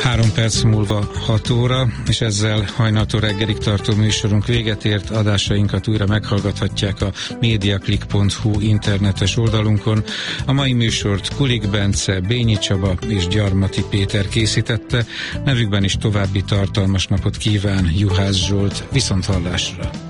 3 perc múlva 6 óra, és ezzel hajnaltól reggelig tartó műsorunk véget ért. Adásainkat újra meghallgathatják a mediaclick.hu internetes oldalunkon. A mai műsort Kulik Bence, Bényi Csaba és Gyarmati Péter készítette. Nevükben is további tartalmas napot kíván Juhász Zsolt. Viszonthallásra!